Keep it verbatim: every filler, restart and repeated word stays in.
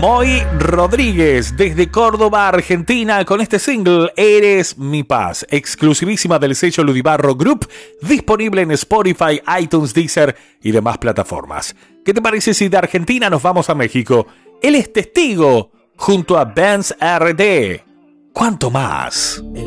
Moy Rodríguez desde Córdoba, Argentina, con este single Eres mi paz, exclusivísima del sello Ludibarro Group, disponible en Spotify, iTunes, Deezer y demás plataformas. ¿Qué te parece si de Argentina nos vamos a México? Él es Testigo junto a Benz R D. ¿Cuánto más?